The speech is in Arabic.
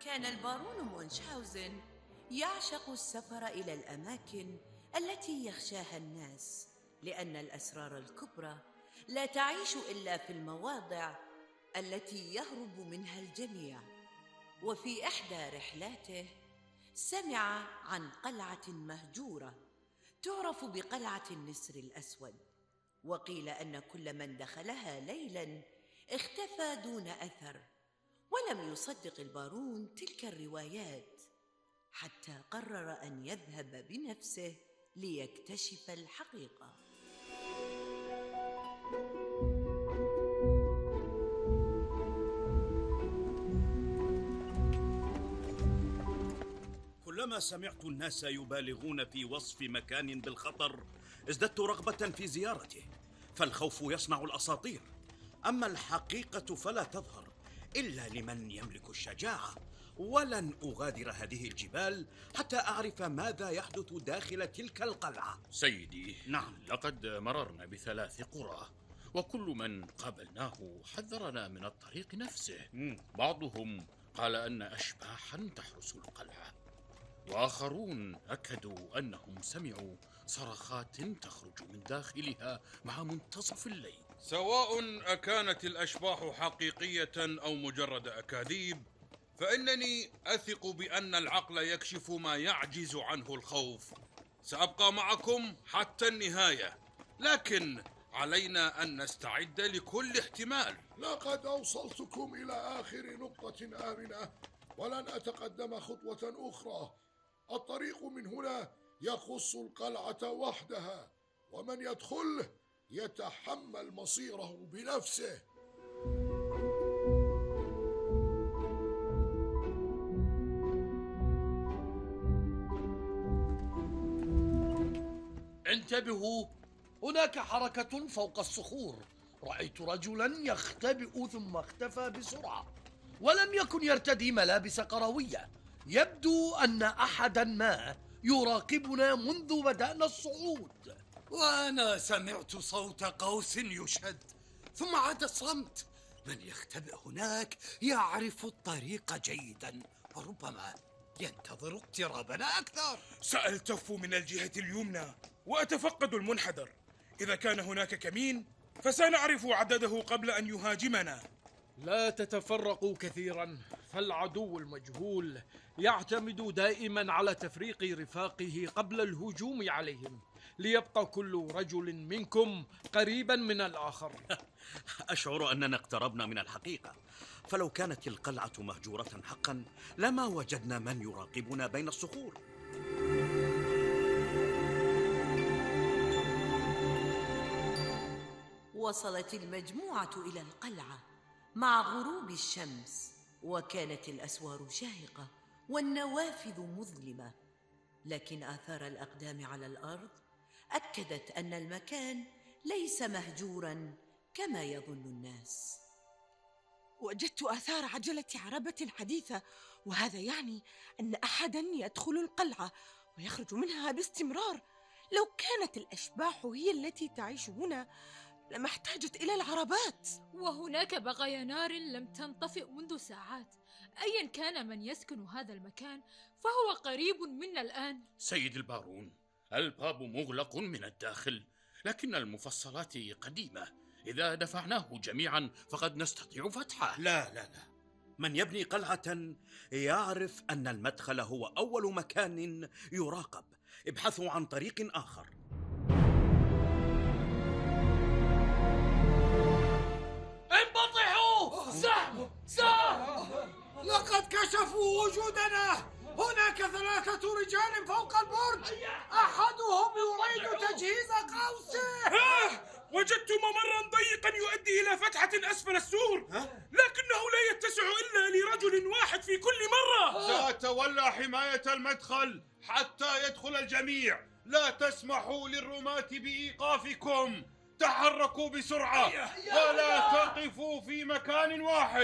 كان البارون مونشهاوزن يعشق السفر إلى الأماكن التي يخشاها الناس، لأن الأسرار الكبرى لا تعيش إلا في المواضع التي يهرب منها الجميع. وفي إحدى رحلاته سمع عن قلعة مهجورة تعرف بقلعة النسر الأسود، وقيل أن كل من دخلها ليلاً اختفى دون أثر. ولم يصدق البارون تلك الروايات، حتى قرر أن يذهب بنفسه ليكتشف الحقيقة. كلما سمعت الناس يبالغون في وصف مكان بالخطر ازددت رغبة في زيارته، فالخوف يصنع الأساطير، أما الحقيقة فلا تظهر إلا لمن يملك الشجاعة. ولن أغادر هذه الجبال حتى أعرف ماذا يحدث داخل تلك القلعة. سيدي، نعم، لقد مررنا بثلاث قرى، وكل من قابلناه حذرنا من الطريق نفسه. بعضهم قال أن أشباحا تحرس القلعة، وآخرون أكدوا أنهم سمعوا صرخات تخرج من داخلها مع منتصف الليل. سواء أكانت الأشباح حقيقية أو مجرد أكاذيب، فإنني أثق بأن العقل يكشف ما يعجز عنه الخوف. سأبقى معكم حتى النهاية، لكن علينا أن نستعد لكل احتمال. لقد أوصلتكم إلى آخر نقطة آمنة، ولن أتقدم خطوة أخرى. الطريق من هنا يخص القلعة وحدها، ومن يدخله يتحمل مصيره بنفسه. انتبهوا، هناك حركة فوق الصخور. رأيت رجلا يختبئ ثم اختفى بسرعة، ولم يكن يرتدي ملابس قروية. يبدو أن أحدا ما يراقبنا منذ بدأنا الصعود. وأنا سمعت صوت قوس يشد، ثم عاد الصمت. من يختبئ هناك يعرف الطريق جيدا، وربما ينتظر اقترابنا أكثر. سألتف من الجهة اليمنى وأتفقد المنحدر. إذا كان هناك كمين فسنعرف عدده قبل أن يهاجمنا. لا تتفرقوا كثيرا، فالعدو المجهول يعتمد دائما على تفريق رفاقه قبل الهجوم عليهم، ليبقى كل رجل منكم قريبا من الآخر. أشعر أننا اقتربنا من الحقيقة، فلو كانت القلعة مهجورة حقا لما وجدنا من يراقبنا بين الصخور. وصلت المجموعة إلى القلعة مع غروب الشمس، وكانت الأسوار شاهقة والنوافذ مظلمة، لكن آثار الأقدام على الأرض أكدت أن المكان ليس مهجوراً كما يظن الناس. وجدت آثار عجلة عربة حديثة، وهذا يعني أن أحداً يدخل القلعة ويخرج منها باستمرار. لو كانت الأشباح هي التي تعيش هنا لما احتاجت إلى العربات. وهناك بقايا نار لم تنطفئ منذ ساعات. أيا كان من يسكن هذا المكان فهو قريب منا الآن. سيد البارون، الباب مغلق من الداخل، لكن المفصلات قديمة. إذا دفعناه جميعا فقد نستطيع فتحه. لا، من يبني قلعة يعرف أن المدخل هو أول مكان يراقب. ابحثوا عن طريق آخر. انبطحوا! سهم! لقد كشفوا وجودنا. هناك 3 رجال فوق البرج، أحدهم يريد تجهيز قوسه. وجدت ممرا ضيقا يؤدي إلى فتحة أسفل السور، لكنه لا يتسع إلا لرجل واحد في كل مرة. سأتولى حماية المدخل حتى يدخل الجميع. لا تسمحوا للرماة بإيقافكم. تحركوا بسرعة ولا تقفوا في مكان واحد.